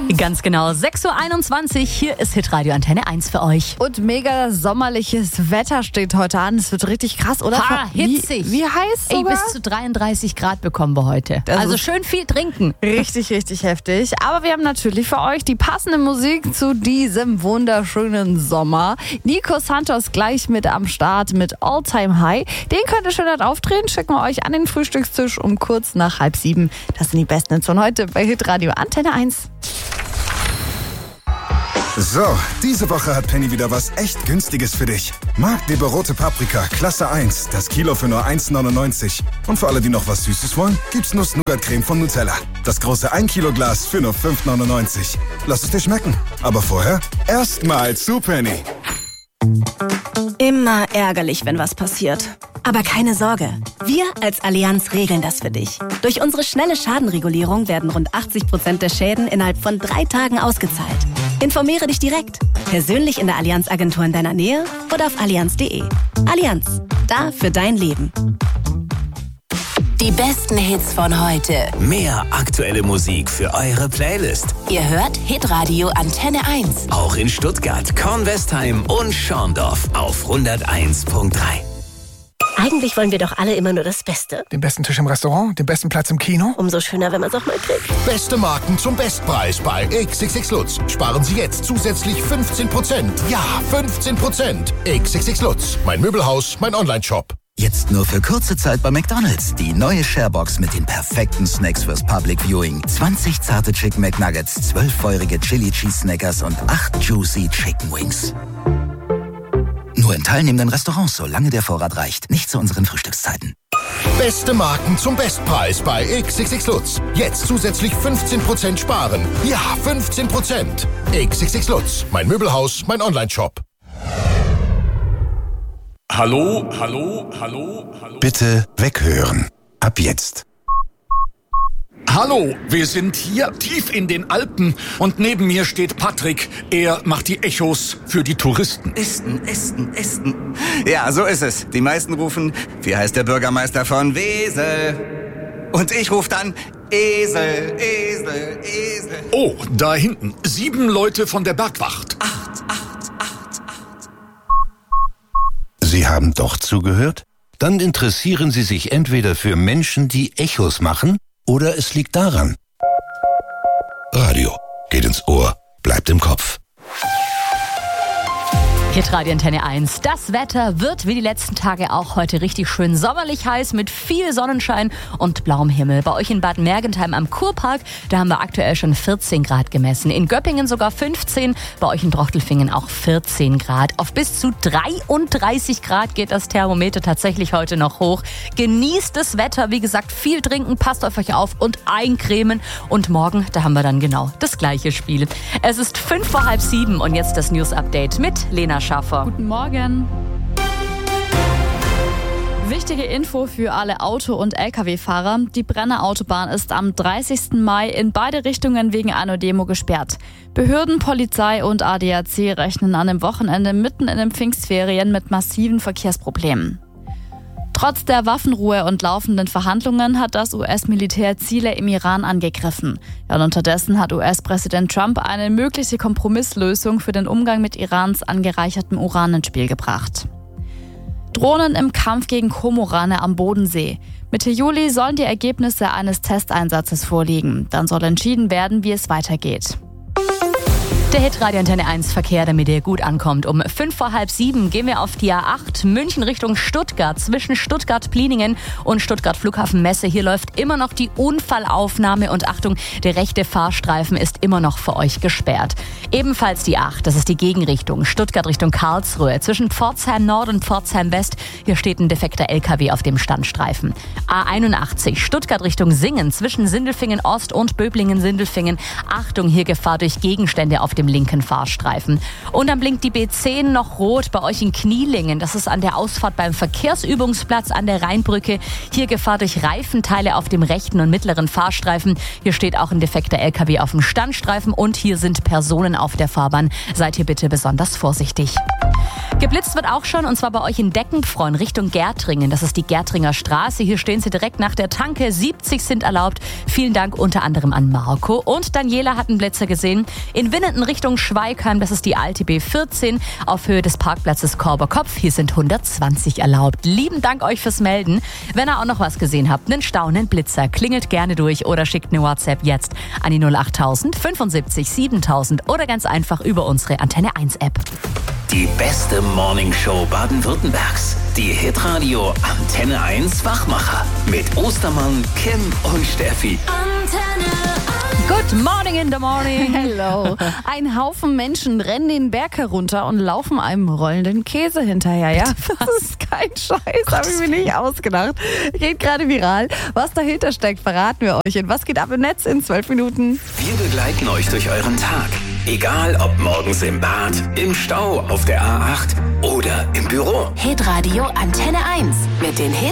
Ganz genau, 6.21 Uhr, hier ist Hitradio Antenne 1 für euch. Und mega sommerliches Wetter steht heute an. Es wird richtig krass, oder? Hitzig. Wie heiß sogar? Bis zu 33 Grad bekommen wir heute. Also schön viel trinken. Richtig, richtig heftig. Aber wir haben natürlich für euch die passende Musik zu diesem wunderschönen Sommer. Nico Santos gleich mit am Start mit All Time High. Den könnt ihr schön dort aufdrehen. Schicken wir euch an den Frühstückstisch um kurz nach 6:30. Das sind die besten Hits von heute bei Hitradio Antenne 1. So, diese Woche hat Penny wieder was echt Günstiges für dich. Marktleber rote Paprika, Klasse 1, das Kilo für nur 1,99. Und für alle, die noch was Süßes wollen, gibt's Nuss-Nougat-Creme von Nutella. Das große 1 Kilo Glas für nur 5,99. Lass es dir schmecken. Aber vorher erstmal zu Penny. Immer ärgerlich, wenn was passiert. Aber keine Sorge, wir als Allianz regeln das für dich. Durch unsere schnelle Schadenregulierung werden rund 80% der Schäden innerhalb von 3 Tagen ausgezahlt. Informiere dich direkt, persönlich in der Allianz-Agentur in deiner Nähe oder auf allianz.de. Allianz, da für dein Leben. Die besten Hits von heute. Mehr aktuelle Musik für eure Playlist. Ihr hört Hitradio Antenne 1. Auch in Stuttgart, Kornwestheim und Schorndorf auf 101.3. Eigentlich wollen wir doch alle immer nur das Beste. Den besten Tisch im Restaurant, den besten Platz im Kino. Umso schöner, wenn man es auch mal kriegt. Beste Marken zum Bestpreis bei XXX Lutz. Sparen Sie jetzt zusätzlich 15%. Ja, 15%. XXX Lutz. Mein Möbelhaus, mein Onlineshop. Jetzt nur für kurze Zeit bei McDonald's. Die neue Sharebox mit den perfekten Snacks fürs Public Viewing. 20 zarte Chicken McNuggets, 12 feurige Chili Cheese Snackers und 8 juicy Chicken Wings. Nur in teilnehmenden Restaurants, solange der Vorrat reicht. Nicht zu unseren Frühstückszeiten. Beste Marken zum Bestpreis bei XXX Lutz. Jetzt zusätzlich 15% sparen. Ja, 15%. XXX Lutz. Mein Möbelhaus, mein Onlineshop. Hallo. Bitte weghören. Ab jetzt. Hallo, wir sind hier tief in den Alpen und neben mir steht Patrick. Er macht die Echos für die Touristen. Esten. Ja, so ist es. Die meisten rufen, wie heißt der Bürgermeister von Wesel? Und ich rufe dann, Esel. Oh, da hinten, 7 Leute von der Bergwacht. 8. Sie haben doch zugehört? Dann interessieren Sie sich entweder für Menschen, die Echos machen, oder es liegt daran. Radio geht ins Ohr, bleibt im Kopf. Hitradio Antenne 1. Das Wetter wird wie die letzten Tage auch heute richtig schön sommerlich heiß mit viel Sonnenschein und blauem Himmel. Bei euch in Bad Mergentheim am Kurpark, da haben wir aktuell schon 14 Grad gemessen. In Göppingen sogar 15, bei euch in Drochtelfingen auch 14 Grad. Auf bis zu 33 Grad geht das Thermometer tatsächlich heute noch hoch. Genießt das Wetter, wie gesagt, viel trinken, passt auf euch auf und eincremen. Und morgen, da haben wir dann genau das gleiche Spiel. Es ist 6:05 und jetzt das News-Update mit Lena Schaffer. Guten Morgen. Wichtige Info für alle Auto- und Lkw-Fahrer. Die Brenner Autobahn ist am 30. Mai in beide Richtungen wegen einer Demo gesperrt. Behörden, Polizei und ADAC rechnen an dem Wochenende mitten in den Pfingstferien mit massiven Verkehrsproblemen. Trotz der Waffenruhe und laufenden Verhandlungen hat das US-Militär Ziele im Iran angegriffen. Ja, und unterdessen hat US-Präsident Trump eine mögliche Kompromisslösung für den Umgang mit Irans angereichertem Uran ins Spiel gebracht. Drohnen im Kampf gegen Kormorane am Bodensee. Mitte Juli sollen die Ergebnisse eines Testeinsatzes vorliegen. Dann soll entschieden werden, wie es weitergeht. Der Hitradio Antenne 1 Verkehr, damit ihr gut ankommt. Um 6:05 gehen wir auf die A8 München Richtung Stuttgart. Zwischen Stuttgart-Pliningen und Stuttgart Flughafen Messe. Hier läuft immer noch die Unfallaufnahme und Achtung, der rechte Fahrstreifen ist immer noch für euch gesperrt. Ebenfalls die 8, das ist die Gegenrichtung. Stuttgart Richtung Karlsruhe. Zwischen Pforzheim Nord und Pforzheim West. Hier steht ein defekter LKW auf dem Standstreifen. A81 Stuttgart Richtung Singen. Zwischen Sindelfingen Ost und Böblingen-Sindelfingen. Achtung, hier Gefahr durch Gegenstände auf dem linken Fahrstreifen. Und dann blinkt die B10 noch rot bei euch in Knielingen. Das ist an der Ausfahrt beim Verkehrsübungsplatz an der Rheinbrücke. Hier Gefahr durch Reifenteile auf dem rechten und mittleren Fahrstreifen. Hier steht auch ein defekter LKW auf dem Standstreifen und hier sind Personen auf der Fahrbahn. Seid hier bitte besonders vorsichtig. Geblitzt wird auch schon, und zwar bei euch in Deckenfreund Richtung Gärtringen. Das ist die Gärtringer Straße. Hier stehen sie direkt nach der Tanke. 70 sind erlaubt. Vielen Dank unter anderem an Marco. Und Daniela hat einen Blitzer gesehen. In Winnenden Richtung Schweigheim. Das ist die alte B14 auf Höhe des Parkplatzes Korberkopf. Hier sind 120 erlaubt. Lieben Dank euch fürs Melden. Wenn ihr auch noch was gesehen habt, einen staunenden Blitzer, klingelt gerne durch oder schickt eine WhatsApp jetzt an die 08000 75 7000 oder ganz einfach über unsere Antenne 1 App. Die beste Morningshow Baden-Württembergs. Die Hitradio Antenne 1 Wachmacher. Mit Ostermann, Kim und Steffi. Antenne 1. Good morning in the morning. Hello. Ein Haufen Menschen rennen den Berg herunter und laufen einem rollenden Käse hinterher. Ja, das ist kein Scheiß, habe ich mir nicht ausgedacht. Geht gerade viral. Was dahinter steckt, verraten wir euch. Und was geht ab im Netz in 12 Minuten? Wir begleiten euch durch euren Tag. Egal ob morgens im Bad, im Stau, auf der A8 oder im Büro. Hitradio Antenne 1 mit den Hits